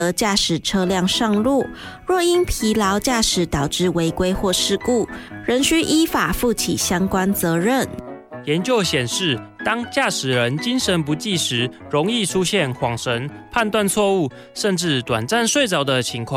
驾驶车辆上路，若因疲劳驾驶导致违规或事故，仍需依法负起相关责任。 研究显示，当驾驶人精神不济时，容易出现恍神、判断错误，甚至短暂睡着的情况。